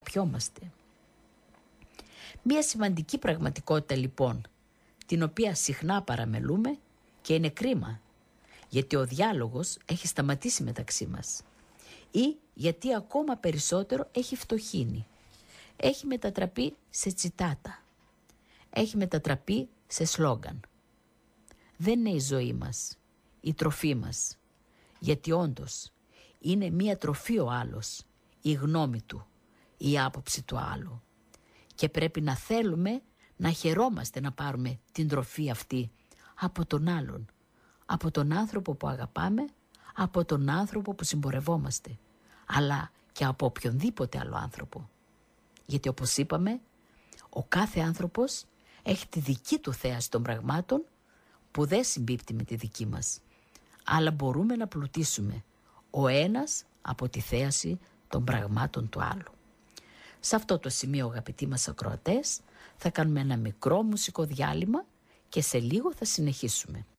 αγαπιόμαστε. Μία σημαντική πραγματικότητα λοιπόν, την οποία συχνά παραμελούμε και είναι κρίμα, γιατί ο διάλογος έχει σταματήσει μεταξύ μας ή γιατί ακόμα περισσότερο έχει φτωχύνει. Έχει μετατραπεί σε τσιτάτα. Έχει μετατραπεί σε σλόγγαν. Δεν είναι η ζωή μας, η τροφή μας, γιατί όντως είναι μία τροφή ο άλλος, η γνώμη του, η άποψη του άλλου. Και πρέπει να θέλουμε να χαιρόμαστε να πάρουμε την τροφή αυτή από τον άλλον, από τον άνθρωπο που αγαπάμε, από τον άνθρωπο που συμπορευόμαστε, αλλά και από οποιονδήποτε άλλο άνθρωπο. Γιατί όπως είπαμε, ο κάθε άνθρωπος έχει τη δική του θέαση των πραγμάτων που δεν συμπίπτει με τη δική μας, αλλά μπορούμε να πλουτίσουμε ο ένας από τη θέαση των πραγμάτων του άλλου. Σε αυτό το σημείο, αγαπητοί μας ακροατές, θα κάνουμε ένα μικρό μουσικό διάλειμμα και σε λίγο θα συνεχίσουμε.